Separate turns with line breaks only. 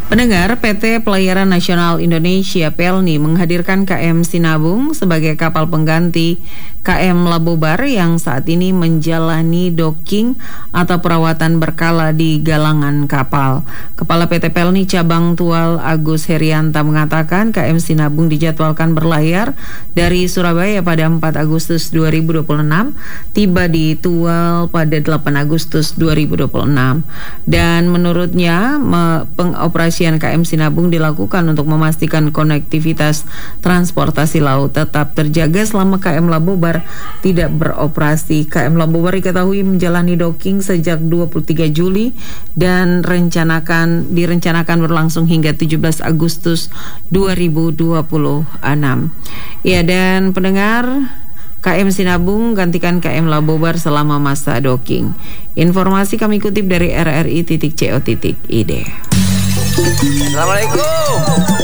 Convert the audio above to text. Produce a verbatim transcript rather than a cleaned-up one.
Pendengar, P T Pelayaran Nasional Indonesia Pelni menghadirkan K M Sinabung sebagai kapal pengganti K M Labobar yang saat ini menjalani docking atau perawatan berkala di galangan kapal. Kepala P T Pelni Cabang Tual Agus Herianta mengatakan K M Sinabung dijadwalkan berlayar dari Surabaya pada empat Agustus dua ribu dua puluh enam, tiba di Tual pada delapan Agustus dua ribu dua puluh enam. Dan menurutnya pengoperasian K M Sinabung dilakukan untuk memastikan konektivitas transportasi laut tetap terjaga selama K M Labobar tidak beroperasi. K M Labobar diketahui menjalani docking sejak dua puluh tiga Juli dan rencanakan direncanakan berlangsung hingga tujuh belas Agustus dua ribu dua puluh enam. Ya, dan pendengar, K M Sinabung gantikan K M Labobar selama masa docking. Informasi kami kutip dari R R I titik co titik I D.
Assalamualaikum.